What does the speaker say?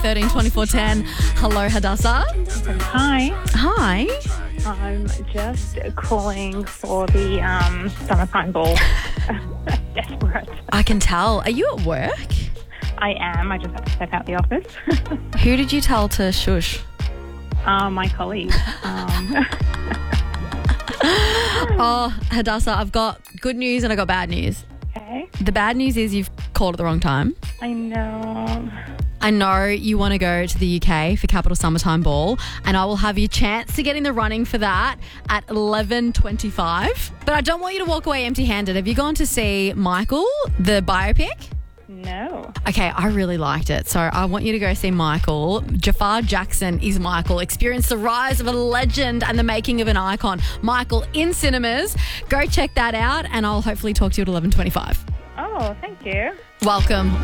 13 24 10. Hello, Hadassah. Hi, Hi. I'm just calling for the summertime ball. Desperate. I can tell. Are you at work? I am. I just have to step out the office. Who did you tell to shush? My colleague. Oh, Hadassah, I've got good news and I got bad news. Okay. The bad news is you've called at the wrong time. I know. I know you want to go to the UK for Capital Summertime Ball, and I will have your chance to get in the running for that at 11:25. But I don't want you to walk away empty-handed. Have you gone to see Michael, the biopic? No. Okay, I really liked it. So I want you to go see Michael. Jafar Jackson is Michael. Experience the rise of a legend and the making of an icon. Michael in cinemas. Go check that out, and I'll hopefully talk to you at 11:25. Oh, thank you. Welcome.